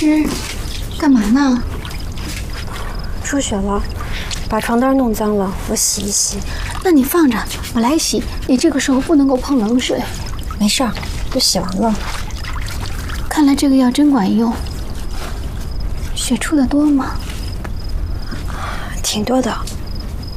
师，干嘛呢？ 出血了，把床单弄脏了，我洗一洗。 那你放着，我来洗。你这个时候不能够碰冷水。 没事儿，都洗完了。 看来这个药真管用。血出的多吗？ 挺多的。